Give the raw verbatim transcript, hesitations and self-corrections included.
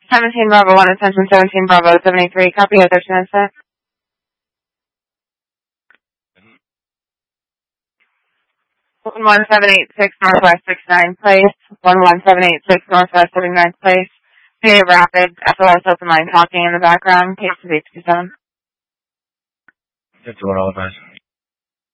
seventeen Bravo one, attention seventeen Bravo seventy-three, copy at thirteen minutes set. one one seven eight six Northwest sixty-ninth Place, one one seven eight six Northwest seventy-ninth Place, P A Rapid, S O S open line talking in the background, case to be zone. fifty-one all advice.